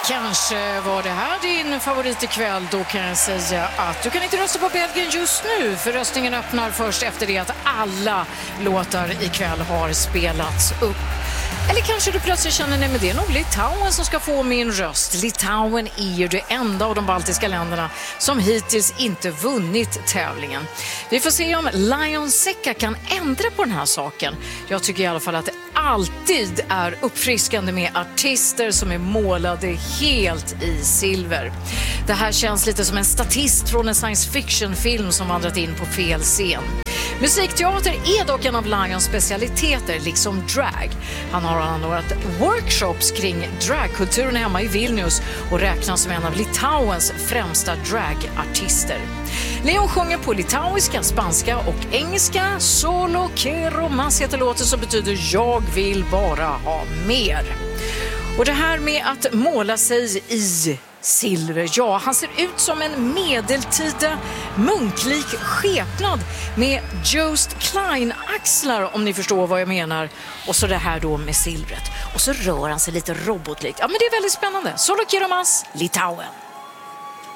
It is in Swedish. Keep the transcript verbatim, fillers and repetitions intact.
Kanske var det här din favorit ikväll. Då kan jag säga att du kan inte rösta på Belgien just nu, för röstningen öppnar först efter det att alla låtar ikväll har spelats upp. Eller kanske du plötsligt känner, nej men det är nog Litauen som ska få min röst. Litauen är ju det enda av de baltiska länderna som hittills inte vunnit tävlingen. Vi får se om Lion Secka kan ändra på den här saken. Jag tycker i alla fall att det alltid är uppfriskande med artister som är målade helt i silver. Det här känns lite som en statist från en science fiction-film som vandrat in på fel scen. Musikteater är dock en av Lions specialiteter, liksom drag. Han har anordnat workshops kring dragkulturen hemma i Vilnius och räknas som en av Litauens främsta dragartister. Leon sjunger på litauiska, spanska och engelska. Solo quiero más heter låten, som betyder jag vill bara ha mer. Och det här med att måla sig i silver, ja, han ser ut som en medeltida munklik skepnad med Jost Klein-axlar, om ni förstår vad jag menar. Och så det här då med silvret. Och så rör han sig lite robotlikt. Ja, men det är väldigt spännande. Solo quiero más, Litauen.